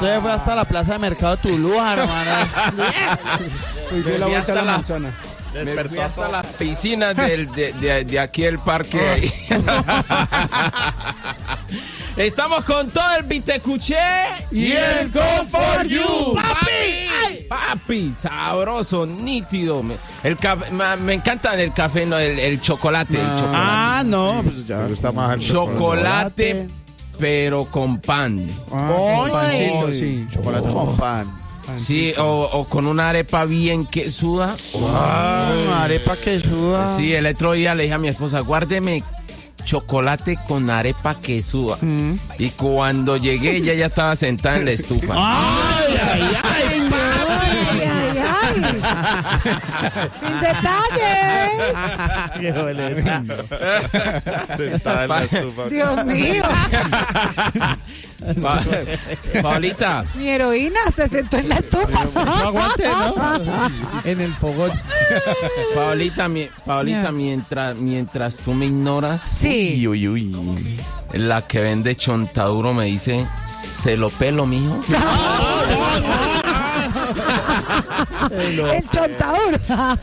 Usted fue hasta la plaza de mercado Tuluá, hermanas. Uy, dio la vuelta a la manzana. Me fui hasta las piscinas de aquí el parque. Estamos con todo el Vitecuché y el Go for You. Papi, sabroso, nítido. Me encanta el café, no, el chocolate. El chocolate. Ah, no, pues ya. Me gusta más el Chocolate, pero con pan. Con pancito, sí. chocolate con pan. Sí, o con una arepa bien quesuda. Arepa quesuda. Sí, el otro día le dije a mi esposa, guárdeme chocolate con arepa quesuda. Y cuando llegué, ella ya estaba sentada en la estufa. ¡Ay, ay, ay! ¡Sin detalles! ¡Qué boleta! Sentada en la estufa. ¡Dios mío! Paulita. Mi heroína se sentó en la estufa. Mucho aguante, ¿no? En el fogón. Paulita, mientras tú me ignoras, Sí. Uy. la que vende chontaduro me dice, ¿se lo pelo, mijo? El chontaduro.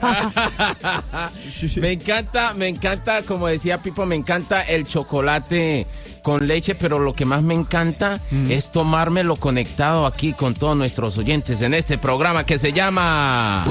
Me encanta, como decía Pipo, me encanta el chocolate con leche, pero lo que más me encanta es tomármelo conectado aquí con todos nuestros oyentes en este programa que se llama...